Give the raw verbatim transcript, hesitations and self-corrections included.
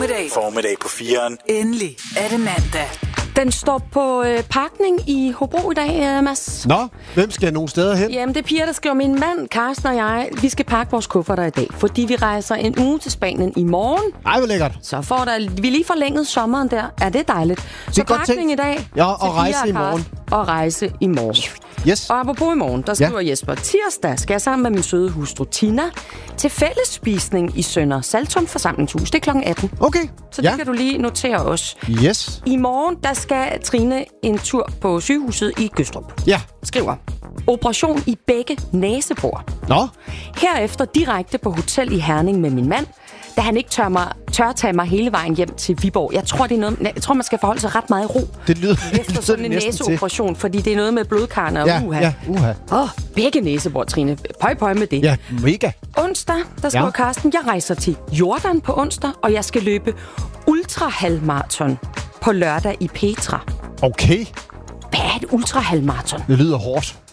Formiddag. Formiddag på firen. Endelig er det mandag. Den står på øh, pakning i Hobro i dag, øh, Mads. Nå, hvem skal nogen steder hen? Jamen, det er Pia, der skriver, min mand, Karsten og jeg, vi skal pakke vores kufferter i dag, fordi vi rejser en uge til Spanien i morgen. Ej, hvor lækkert. Så får der, vi lige forlænget sommeren der. Er det dejligt? Det Så er godt pakning tænkt. i dag. Ja, og rejse i morgen. Og rejse i morgen. Yes. Og apropos i morgen, der skriver ja. Jesper, tirsdag skal jeg sammen med min søde hustru Tina til fællesspisning i Sønder Saltum Forsamlingshus. Det er klokken atten. Okay. Så ja. det kan du lige notere os. Yes. I morgen, der skal Trine en tur på sygehuset i Gøstrup. Ja. Skriver, operation i begge næsebor. Nå. Herefter direkte på hotel i Herning med min mand, da han ikke tør, mig, tør tage mig hele vejen hjem til Viborg. Jeg tror, det er noget, jeg tror man skal forholde sig ret meget i ro. Det lyder efter sådan en næseoperation, fordi det er noget med blodkarne og ja, uha. Ja, uha. Åh, oh, begge næsebor, Trine. Pøj, pøj med det. Ja, mega. Onsdag, der skriver ja. Karsten, jeg rejser til Jordan på onsdag, og jeg skal løbe ultrahalvmarathon på lørdag i Petra. Okay. Hvad er et ultrahalvmarathon? Det lyder hårdt.